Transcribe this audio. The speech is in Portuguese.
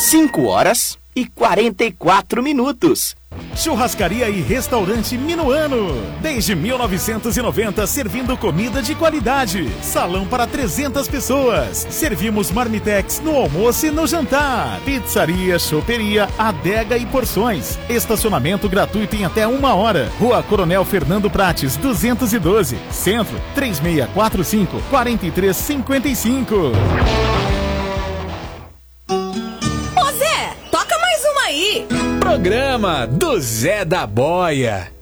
5h44. Churrascaria e restaurante Minuano. Desde 1990, servindo comida de qualidade. Salão para 300 pessoas. Servimos marmitex no almoço e no jantar. Pizzaria, choperia, adega e porções. Estacionamento gratuito em até 1 hora. Rua Coronel Fernando Prates, 212. Centro, 3645-4355. Ô Zé, toca mais uma aí. Programa do Zé da Boia.